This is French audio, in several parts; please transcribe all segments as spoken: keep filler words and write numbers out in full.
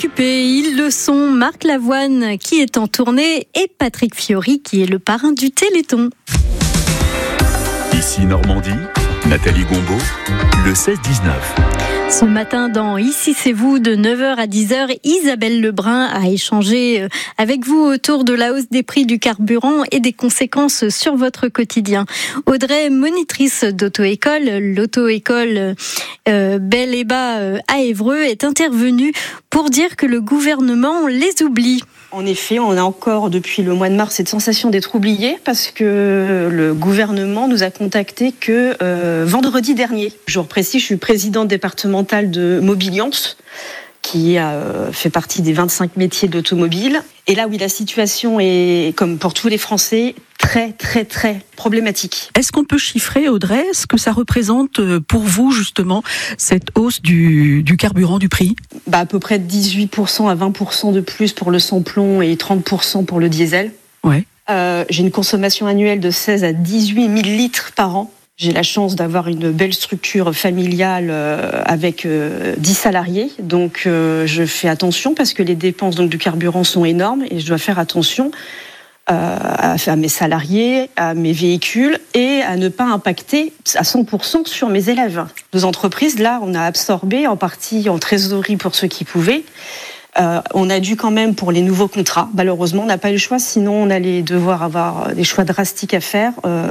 occupés, ils le sont. Marc Lavoine qui est en tournée et Patrick Fiori qui est le parrain du Téléthon. Ici Normandie, Nathalie Gombaud, le seize dix-neuf. Ce matin, dans Ici c'est vous, de neuf heures à dix heures, Isabelle Lebrun a échangé avec vous autour de la hausse des prix du carburant et des conséquences sur votre quotidien. Audrey, monitrice d'auto-école, l'auto-école euh, Belle et Bas euh, à Évreux, est intervenue pour dire que le gouvernement les oublie. En effet, on a encore depuis le mois de mars cette sensation d'être oublié parce que le gouvernement nous a contactés que euh, vendredi dernier. Jour précis, je suis présidente départementale de Mobiliance, qui a euh, fait partie des vingt-cinq métiers de l'automobile. Et là, oui, la situation est, comme pour tous les Français, très, très, très problématique. Est-ce qu'on peut chiffrer, Audrey, ce que ça représente pour vous, justement, cette hausse du, du carburant, du prix ? Bah, à peu près dix-huit pour cent à vingt pour cent de plus pour le sans-plomb et trente pour cent pour le diesel. Ouais. Euh, j'ai une consommation annuelle de seize à dix-huit mille litres par an. J'ai la chance d'avoir une belle structure familiale euh, avec euh, dix salariés. Donc, euh, je fais attention parce que les dépenses donc, du carburant sont énormes et je dois faire attention euh, à, à mes salariés, à mes véhicules et à ne pas impacter à cent pour cent sur mes élèves. Nos entreprises, là, on a absorbé en partie en trésorerie pour ceux qui pouvaient. Euh, on a dû quand même pour les nouveaux contrats. Malheureusement, on n'a pas eu le choix, sinon on allait devoir avoir des choix drastiques à faire. Euh,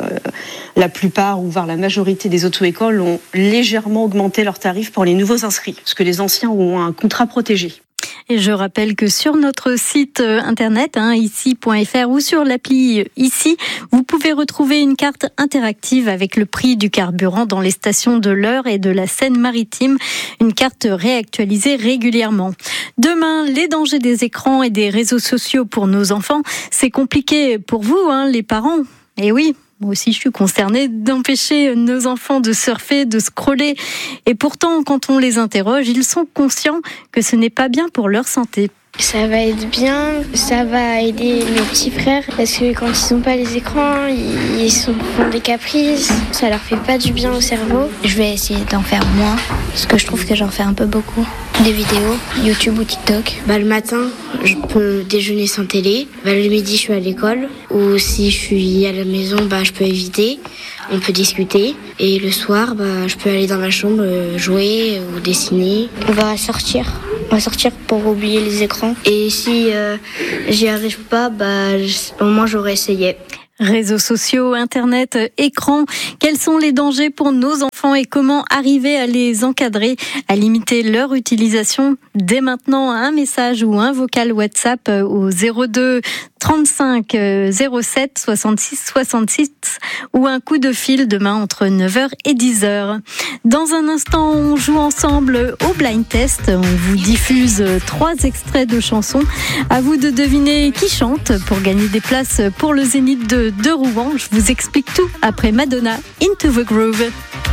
la plupart, ou voire la majorité des auto-écoles ont légèrement augmenté leurs tarifs pour les nouveaux inscrits, parce que les anciens ont un contrat protégé. Et je rappelle que sur notre site internet, hein, ici point f r ou sur l'appli Ici, vous pouvez retrouver une carte interactive avec le prix du carburant dans les stations de l'Eure et de la Seine-Maritime. Une carte réactualisée régulièrement. Demain, les dangers des écrans et des réseaux sociaux pour nos enfants. C'est compliqué pour vous, hein, les parents. Et oui, moi aussi, je suis concernée d'empêcher nos enfants de surfer, de scroller. Et pourtant, quand on les interroge, ils sont conscients que ce n'est pas bien pour leur santé. Ça va être bien, ça va aider mes petits frères parce que quand ils n'ont pas les écrans, ils font des caprices, ça leur fait pas du bien au cerveau. Je vais essayer d'en faire moins parce que je trouve que j'en fais un peu beaucoup. Des vidéos, YouTube ou TikTok. Bah, le matin, je peux déjeuner sans télé. Bah, le midi, je suis à l'école. Ou si je suis à la maison, bah, je peux éviter. On peut discuter. Et le soir, bah, je peux aller dans ma chambre jouer ou dessiner. On va sortir. On va sortir pour oublier les écrans. Et si euh, j'y arrive pas, bah, au moins j'aurais essayé. Réseaux sociaux, Internet, écran, quels sont les dangers pour nos enfants et comment arriver à les encadrer, à limiter leur utilisation? Dès maintenant, un message ou un vocal WhatsApp au zéro deux trente-cinq zéro sept soixante-six soixante-six ou un coup de fil demain entre neuf heures et dix heures. Dans un instant, on joue ensemble au blind test. On vous diffuse trois extraits de chansons. À vous de deviner qui chante pour gagner des places pour le Zénith de, de Rouen. Je vous explique tout après Madonna, Into the Groove.